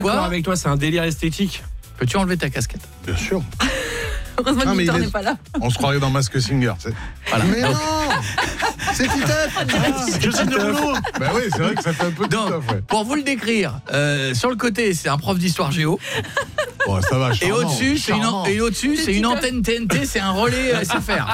d'accord avec toi, c'est un délire esthétique. Peux-tu enlever ta casquette? Bien sûr. Heureusement que Victor n'est pas là. On se croirait dans Mask Singer. Voilà. Mais non. C'est Titeuf. Je sais de boulot. Bah oui, c'est vrai que ça fait un peu Donc, Titeuf, ouais. pour vous le décrire, sur le côté, c'est un prof d'histoire géo. Bon, ça va, Et charmant, au-dessus, c'est une antenne TNT, c'est un relais SFR.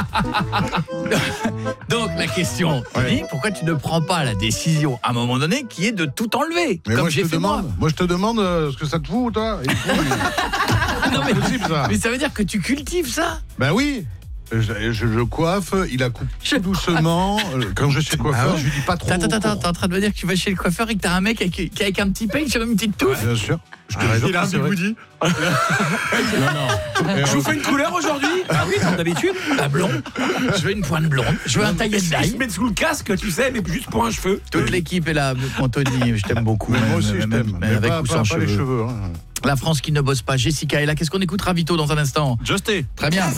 Donc la question, Ouais. pourquoi tu ne prends pas la décision à un moment donné qui est de tout enlever, Mais comme moi, j'ai fait moi. Moi, je te demande ce que ça te fout, toi. Non, C'est possible, ça. mais ça veut dire que tu cultives ça. Ben oui. Je coiffe, il a coupé tout doucement. Quand je suis coiffeur, je lui dis pas trop. Attends, t'es en train de me dire que tu vas chez le coiffeur et que t'as un mec qui est avec un petit peigne sur une petite touffe. Bien sûr. Il a un bigoudi. Je vous fais une couleur aujourd'hui. Ah oui, comme d'habitude. La blonde. Je veux une pointe blonde. Je veux un taillet Je d'ail. mets sous le casque, tu sais, mais juste pour un cheveu. Toute l'équipe est là. Anthony, je t'aime beaucoup. Mais moi aussi, je t'aime. Mais avec pas, ou sans pas les cheveux. cheveux. Hein. La France qui ne bosse pas. Jessica est là. Qu'est-ce qu'on écoutera Vito dans un instant? Justé. Très bien.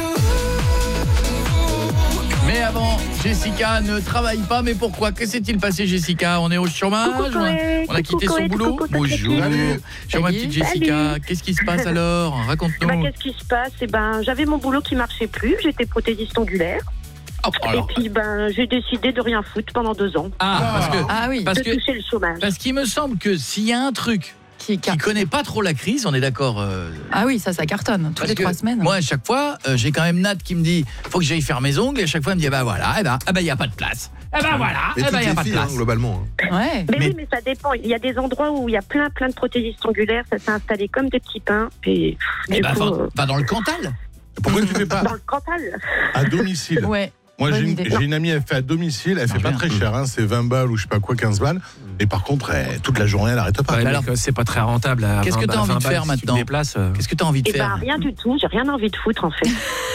Mais avant, Jessica ne travaille pas. Mais pourquoi? Que s'est-il passé, Jessica? On est au chômage? On a quitté son boulot? Bonjour. Sur ma petite Jessica, qu'est-ce qui se passe alors? Raconte-nous. Qu'est-ce qui se passe? J'avais mon boulot qui marchait plus. J'étais prothésiste ongulaire. Alors, Et puis, j'ai décidé de rien foutre pendant 2 ans. Ah oui. parce de que toucher le chômage. parce qu'il me semble que s'il y a un truc qui connaît pas trop la crise, on est d'accord. Ah oui, ça cartonne toutes Parce les que 3 semaines. Moi, à chaque fois, j'ai quand même Nat qui me dit faut que j'aille faire mes ongles, et à chaque fois elle me dit voilà, il y a pas de place. Voilà, Et il toutes y a les pas de filles, place. globalement. Ouais. Mais oui, mais ça dépend. Il y a des endroits où il y a plein de prothésistes ongulaires. Ça s'est installé comme des petits pains. Et du coup, va dans le Cantal. Pourquoi tu fais pas dans le Cantal. à domicile? Ouais. Moi, Bonne j'ai idée. une amie, elle fait à domicile, elle fait pas bien. très cher, hein, c'est 20 balles ou je sais pas quoi, 15 balles. Et par contre, toute la journée, elle n'arrête pas. Ouais, Mais mais alors, c'est pas très rentable. qu'est-ce que t'as envie de faire maintenant? Qu'est-ce Qu'est-ce que tu as envie de Et faire? rien du tout. J'ai rien envie de foutre en fait.